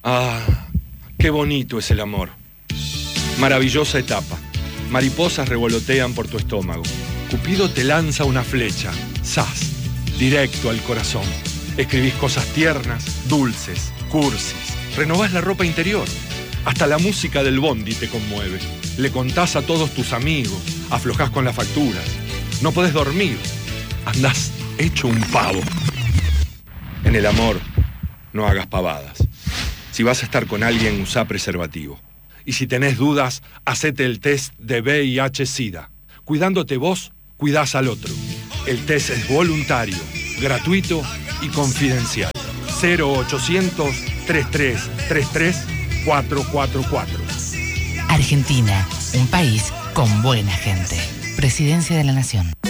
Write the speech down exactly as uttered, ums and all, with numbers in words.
Ah, qué bonito es el amor. Maravillosa etapa. Mariposas revolotean por tu estómago. Cupido te lanza una flecha. ¡Zas! Directo al corazón. Escribís cosas tiernas, dulces, cursis. Renovás la ropa interior. Hasta la música del bondi te conmueve. Le contás a todos tus amigos. Aflojás con las facturas. No podés dormir. Andás hecho un pavo. En el amor, no hagas pavadas. Si vas a estar con alguien, usá preservativo. Y si tenés dudas, hacete el test de V I H SIDA. Cuidándote vos, cuidás al otro. El test es voluntario, gratuito y confidencial. cero ochocientos, treinta y tres treinta y tres, cuatrocientos cuarenta y cuatro. Argentina, un país con buena gente. Presidencia de la Nación.